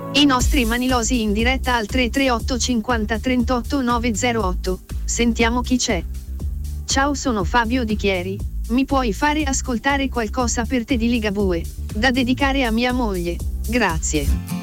I nostri manilosi in diretta al 338 50 38 908. Sentiamo chi c'è. Ciao, sono Fabio Di Chieri. Mi puoi fare ascoltare qualcosa per te di Ligabue, da dedicare a mia moglie? Grazie.